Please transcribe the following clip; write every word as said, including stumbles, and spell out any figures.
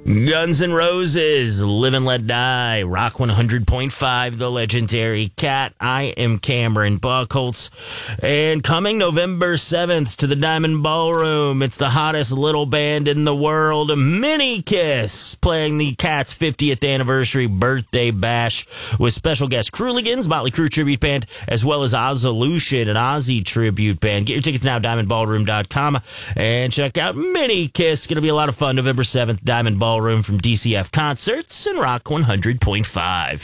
Guns N' Roses, Live and Let Die, Rock one hundred point five, The Legendary Cat. I am Cameron Buckholz. And coming November seventh to the Diamond Ballroom, it's the hottest little band in the world, Mini Kiss, playing the Cat's fiftieth anniversary birthday bash with special guest Crooligans, Motley Crue tribute band, as well as Ozzolution, an Ozzy tribute band. Get your tickets now, diamond ballroom dot com, and check out Mini Kiss. It's going to be a lot of fun. November seventh, Diamond Ballroom from D C F Concerts and Rock one hundred point five.